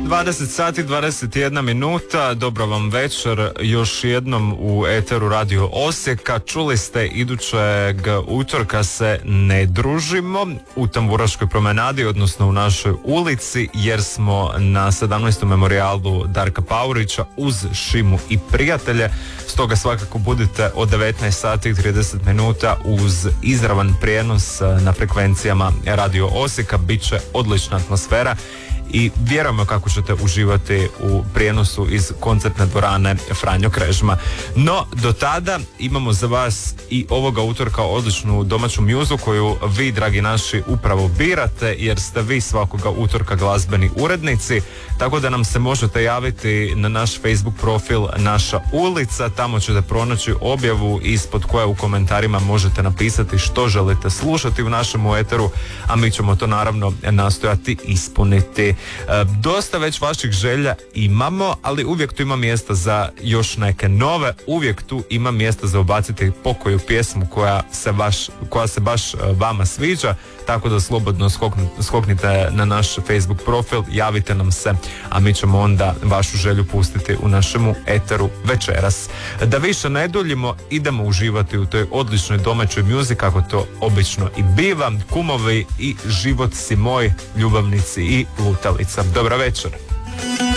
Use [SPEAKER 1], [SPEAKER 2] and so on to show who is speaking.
[SPEAKER 1] 20 sati 21 minuta, dobro vam večer još jednom u eteru Radio Osijeka. Čuli ste, idućeg utorka se ne družimo u Tamburaškoj promenadi, odnosno u našoj ulici, jer smo na 17. memorijalu Darka Paurića uz Šimu i prijatelje. Stoga svakako budite od 19 sati i 30 minuta uz izravan prijenos na frekvencijama Radio Osijeka. Biće odlična atmosfera i vjerujemo kako ćete uživati u prijenosu iz koncertne dvorane Franjo Krežma. No, do tada imamo za vas i ovoga utorka odličnu domaću mjuzu koju vi, dragi naši, upravo birate, jer ste vi svakoga utorka glazbeni urednici, tako da nam se možete javiti na naš Facebook profil Naša ulica. Tamo ćete pronaći objavu ispod koje u komentarima možete napisati što želite slušati u našem eteru, a mi ćemo to naravno nastojati ispuniti. Dosta već vaših želja imamo, ali uvijek tu ima mjesta za još neke nove, uvijek tu ima mjesta za ubaciti pokoju pjesmu koja se baš vama sviđa, tako da slobodno skoknite na naš Facebook profil, javite nam se, a mi ćemo onda vašu želju pustiti u našemu eteru večeras. Da više ne duljimo, idemo uživati u toj odličnoj domaćoj mjuzi, kako to obično i biva. Kumovi i Život si moj, Ljubavnici i Lutalica. Dobar večer.